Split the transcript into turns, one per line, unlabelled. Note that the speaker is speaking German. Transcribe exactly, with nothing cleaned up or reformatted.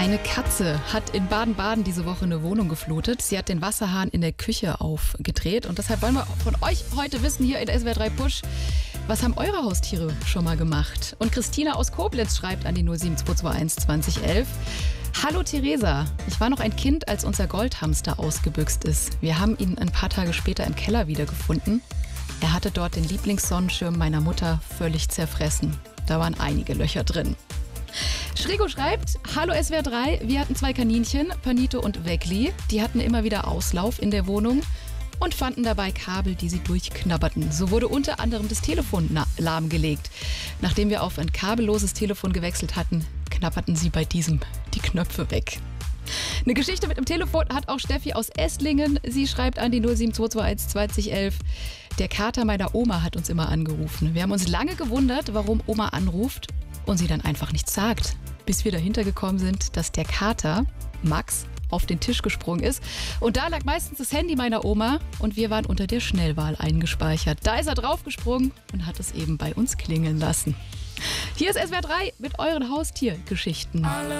Eine Katze hat in Baden-Baden diese Woche eine Wohnung geflutet. Sie hat den Wasserhahn in der Küche aufgedreht. Und deshalb wollen wir von euch heute wissen, hier in der S W R drei Push, was haben eure Haustiere schon mal gemacht? Und Christina aus Koblenz schreibt an die null sieben zwei zwei eins zwanzig elf. Hallo Theresa, ich war noch ein Kind, als unser Goldhamster ausgebüxt ist. Wir haben ihn ein paar Tage später im Keller wiedergefunden. Er hatte dort den Lieblingssonnenschirm meiner Mutter völlig zerfressen. Da waren einige Löcher drin. Schrigo schreibt, hallo S W R drei, wir hatten zwei Kaninchen, Panito und Wegli. Die hatten immer wieder Auslauf in der Wohnung und fanden dabei Kabel, die sie durchknabberten. So wurde unter anderem das Telefon lahmgelegt. Nachdem wir auf ein kabelloses Telefon gewechselt hatten, knabberten sie bei diesem die Knöpfe weg. Eine Geschichte mit dem Telefon hat auch Steffi aus Esslingen. Sie schreibt an die null sieben zwei zwei eins zwanzig elf. Der Kater meiner Oma hat uns immer angerufen. Wir haben uns lange gewundert, warum Oma anruft und sie dann einfach nichts sagt. Bis wir dahinter gekommen sind, dass der Kater, Max, auf den Tisch gesprungen ist. Und da lag meistens das Handy meiner Oma und wir waren unter der Schnellwahl eingespeichert. Da ist er draufgesprungen und hat es eben bei uns klingeln lassen. Hier ist S W R drei mit euren Haustiergeschichten.
Alle